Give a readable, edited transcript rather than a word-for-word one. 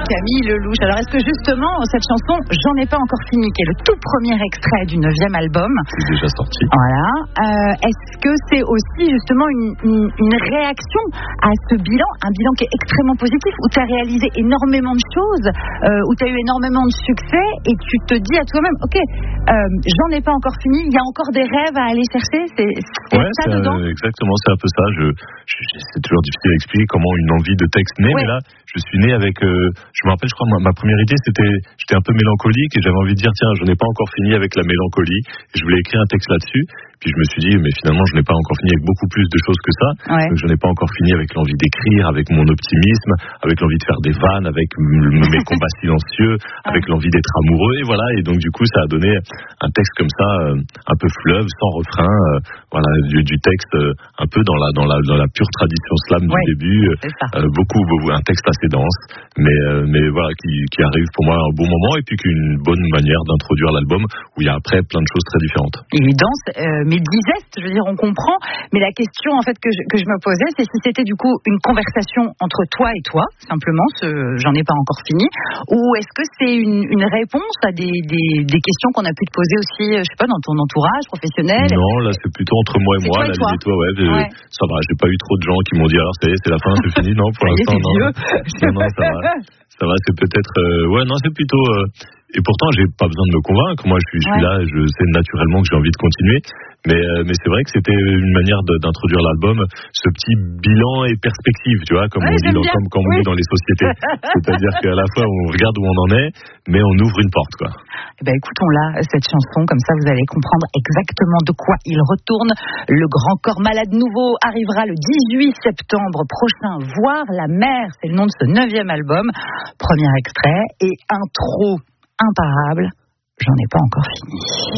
Camille Lelouch. Alors est-ce que justement cette chanson J'en ai pas encore fini, qui est le tout premier extrait du 9e album, c'est déjà sorti. Voilà. Est-ce que c'est aussi justement une réaction à ce bilan, un bilan qui est extrêmement positif, où tu as réalisé énormément de choses, où tu as eu énormément de succès, et tu te dis à toi-même, ok, j'en ai pas encore fini, il y a encore des rêves à aller chercher, c'est ça dedans. Exactement, c'est un peu ça. C'est toujours difficile à expliquer comment une envie de texte naît, mais là, je suis né avec. Je me rappelle, je crois, ma première idée, j'étais un peu mélancolique et j'avais envie de dire, tiens, je n'ai pas encore fini avec la mélancolie. Et je voulais écrire un texte là-dessus. Puis je me suis dit, mais finalement, je n'ai pas encore fini avec beaucoup plus de choses que ça. Donc je n'ai pas encore fini avec l'envie d'écrire, avec mon optimisme, avec l'envie de faire des vannes, avec mes combats silencieux, avec l'envie d'être amoureux. Et voilà. Et donc du coup, ça a donné un texte comme ça, un peu fleuve, sans refrain. Voilà, du texte un peu dans la pure tradition slam du début. Beaucoup, un texte assez dense, mais voilà, qui arrive pour moi à un bon moment, et puis qu'une bonne manière d'introduire l'album, où il y a après plein de choses très différentes. Il est dense, mais digeste, je veux dire, on comprend. Mais la question en fait que je me posais, c'est si c'était du coup une conversation entre toi et toi, simplement, j'en ai pas encore fini, ou est-ce que c'est une réponse à des questions qu'on a pu te poser aussi, je sais pas, dans ton entourage professionnel? Non, là c'est plutôt entre moi et moi. Là, et toi, ça va. J'ai pas eu trop de gens qui m'ont dit alors c'est la fin, c'est fini. Non, pour l'instant, non. Non, ça va. Ça va, c'est peut-être. Non, c'est plutôt. Et pourtant, j'ai pas besoin de me convaincre. Moi, je suis là, je sais naturellement que j'ai envie de continuer. Mais c'est vrai que c'était une manière d'introduire l'album, ce petit bilan et perspective, tu vois, comme on dit dans les sociétés. C'est-à-dire qu'à la fois, on regarde où on en est, mais on ouvre une porte, quoi. Eh ben, écoutons-la, cette chanson, comme ça vous allez comprendre exactement de quoi il retourne. Le Grand Corps Malade nouveau arrivera le 18 septembre prochain. Voir la mer, c'est le nom de ce 9e album. Premier extrait et intro imparable. J'en ai pas encore fini.